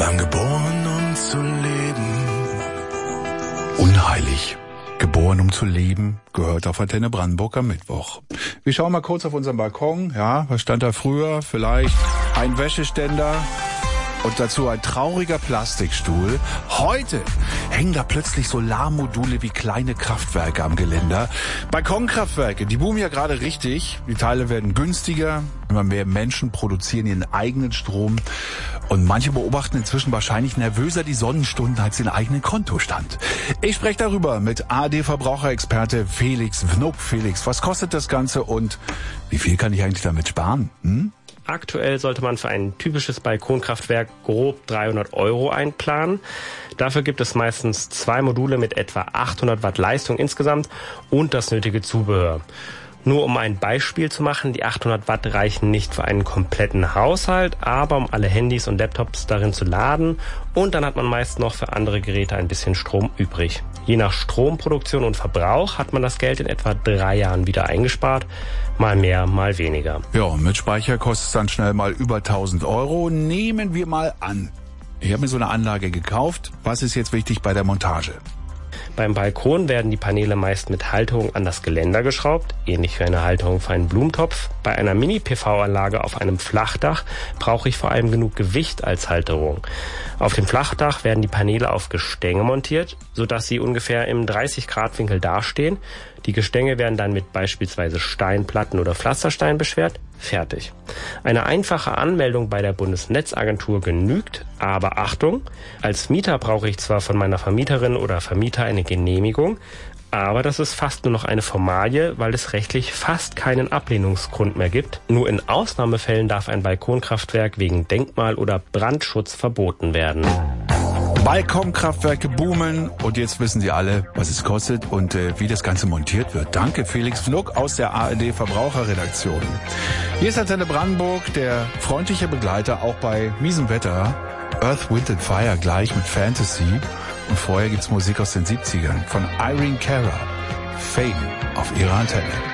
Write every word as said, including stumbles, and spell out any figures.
waren geboren, um zu leben. Unheilig. Geboren, um zu leben, gehört auf Antenne Brandenburg am Mittwoch. Wir schauen mal kurz auf unseren Balkon. Ja, was stand da früher? Vielleicht ein Wäscheständer und dazu ein trauriger Plastikstuhl. Heute hängen da plötzlich Solarmodule wie kleine Kraftwerke am Geländer. Balkonkraftwerke, die boomen ja gerade richtig. Die Teile werden günstiger. Immer mehr Menschen produzieren ihren eigenen Strom. Und manche beobachten inzwischen wahrscheinlich nervöser die Sonnenstunden als den eigenen Kontostand. Ich spreche darüber mit A R D-Verbraucherexperte Felix Wnuck. Felix, was kostet das Ganze und wie viel kann ich eigentlich damit sparen? Hm? Aktuell sollte man für ein typisches Balkonkraftwerk grob dreihundert Euro einplanen. Dafür gibt es meistens zwei Module mit etwa achthundert Watt Leistung insgesamt und das nötige Zubehör. Nur um ein Beispiel zu machen, die achthundert Watt reichen nicht für einen kompletten Haushalt, aber um alle Handys und Laptops darin zu laden und dann hat man meist noch für andere Geräte ein bisschen Strom übrig. Je nach Stromproduktion und Verbrauch hat man das Geld in etwa drei Jahren wieder eingespart, mal mehr, mal weniger. Ja, und mit Speicher kostet es dann schnell mal über tausend Euro. Nehmen wir mal an, ich habe mir so eine Anlage gekauft. Was ist jetzt wichtig bei der Montage? Beim Balkon werden die Paneele meist mit Halterung an das Geländer geschraubt, ähnlich wie eine Halterung für einen Blumentopf. Bei einer Mini-P V-Anlage auf einem Flachdach brauche ich vor allem genug Gewicht als Halterung. Auf dem Flachdach werden die Paneele auf Gestänge montiert, sodass sie ungefähr im dreißig Grad Winkel dastehen. Die Gestänge werden dann mit beispielsweise Steinplatten oder Pflasterstein beschwert. Fertig. Eine einfache Anmeldung bei der Bundesnetzagentur genügt, aber Achtung, als Mieter brauche ich zwar von meiner Vermieterin oder Vermieter eine Genehmigung, aber das ist fast nur noch eine Formalie, weil es rechtlich fast keinen Ablehnungsgrund mehr gibt. Nur in Ausnahmefällen darf ein Balkonkraftwerk wegen Denkmal- oder Brandschutz verboten werden. Balkonkraftwerke boomen und jetzt wissen Sie alle, was es kostet und äh, wie das Ganze montiert wird. Danke, Felix Wnuck aus der A R D-Verbraucherredaktion. Hier ist Antenne Brandenburg, der freundliche Begleiter auch bei miesem Wetter. Earth, Wind and Fire gleich mit Fantasy. Und vorher gibt's Musik aus den siebzigern von Irene Cara. Fame auf ihrer Antenne.